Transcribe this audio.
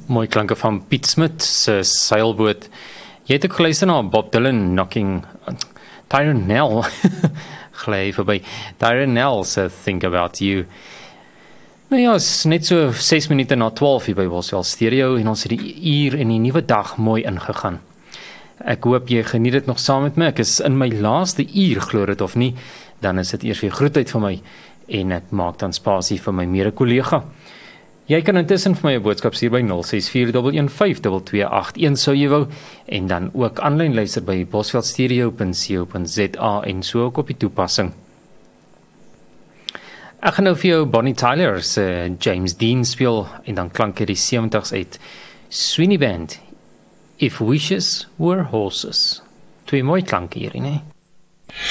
Mooi klanke van Piet Smith se seilboot. Jy het ook geluister na Bob Dylan knocking Tyrone Nell gly verby. Tyrone Nell se Think About You. Nou ja, is net so 6 minute na 12 hier by Boswel Stereo en ons het die uur in die nuwe dag mooi ingegaan. Ek hoop jy geniet dit nog saam met my. Ek is in my laaste uur, glo dit of nie, dan is dit eers weer groetheid vir my en ek maak dan spasie vir my mede-kollega. Jy kan intussen vir my 'n boodskap stuur by 0641152281 sou jy wou en dan ook aanlyn luister by bosveldstereo.co.za en so ook op die toepassing. Ek gaan nou vir jou Bonnie Tyler se James Dean speel en dan klank die 70s uit Sweeney Band, If Wishes Were Horses. Twee mooi klanke hierin, hè?